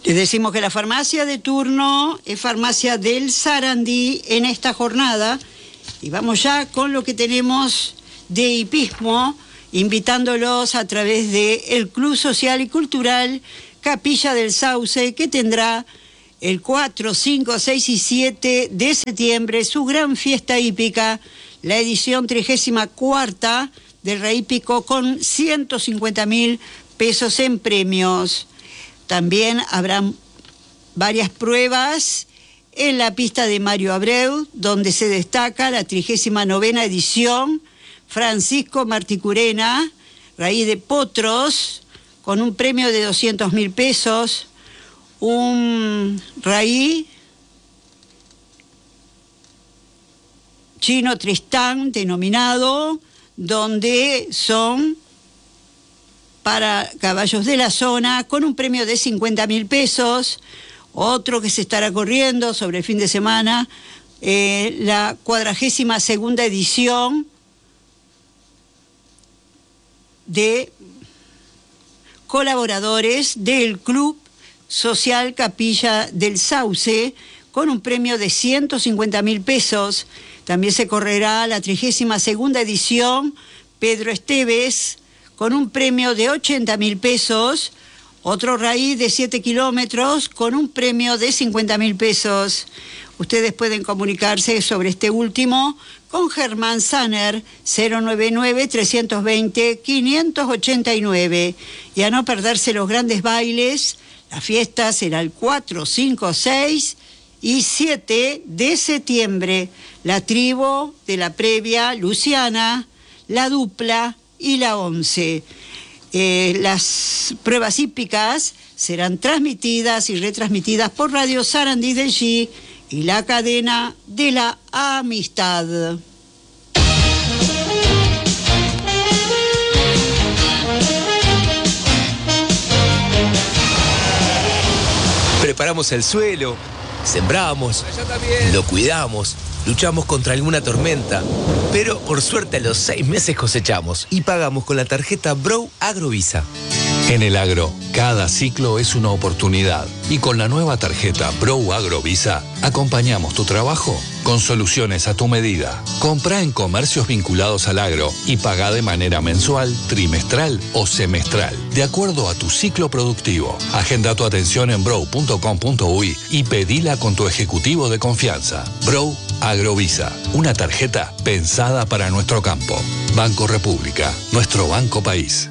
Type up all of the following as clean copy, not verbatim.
Les decimos que la farmacia de turno es Farmacia del Sarandí en esta jornada. Y vamos ya con lo que tenemos de hipismo, invitándolos a través del Club Social y Cultural Capilla del Sauce, que tendrá el 4, 5, 6 y 7 de septiembre su gran fiesta hípica, la edición 34ª del Rehípico, con 150.000 pesos en premios. También habrán varias pruebas en la pista de Mario Abreu, donde se destaca la 39ª edición Francisco Marticurena, raíz de potros, con un premio de 200.000 pesos, un raíz chino Tristán denominado, donde son para caballos de la zona, con un premio de 50.000 pesos. Otro que se estará corriendo sobre el fin de semana, la 42ª edición de colaboradores del Club Social Capilla del Sauce, con un premio de 150.000 pesos. También se correrá la 32ª edición Pedro Esteves, con un premio de 80.000 pesos, otro raíz de 7 kilómetros con un premio de 50.000 pesos. Ustedes pueden comunicarse sobre este último con Germán Saner, 099-320-589. Y a no perderse los grandes bailes, la fiesta será el 4, 5, 6 y 7 de septiembre. La tribu de la previa, Luciana, la dupla y la 11. Las pruebas hípicas serán transmitidas y retransmitidas por Radio Sarandí del G y la cadena de la amistad. Preparamos el suelo, sembramos, lo cuidamos, luchamos contra alguna tormenta, pero por suerte a los 6 meses cosechamos y pagamos con la tarjeta Brow Agrovisa. En el agro, cada ciclo es una oportunidad y con la nueva tarjeta Brow Agrovisa acompañamos tu trabajo con soluciones a tu medida. Comprá en comercios vinculados al agro y pagá de manera mensual, trimestral o semestral, de acuerdo a tu ciclo productivo. Agenda tu atención en brow.com.uy y pedila con tu ejecutivo de confianza. Brow Agrovisa, una tarjeta pensada para nuestro campo. Banco República, nuestro banco país.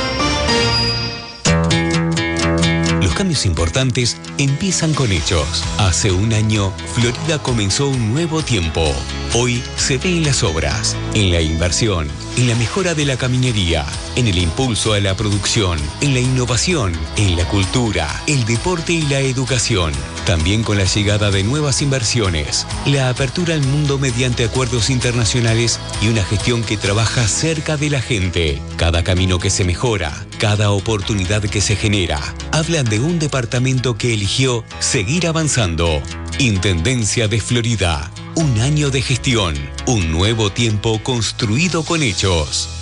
Los cambios importantes empiezan con hechos. Hace un año, Florida comenzó un nuevo tiempo. Hoy se ve en las obras, en la inversión, en la mejora de la caminería, en el impulso a la producción, en la innovación, en la cultura, el deporte y la educación. También con la llegada de nuevas inversiones, la apertura al mundo mediante acuerdos internacionales y una gestión que trabaja cerca de la gente. Cada camino que se mejora, cada oportunidad que se genera, hablan de un departamento que eligió seguir avanzando. Intendencia de Florida. Un año de gestión. Un nuevo tiempo construido con hechos.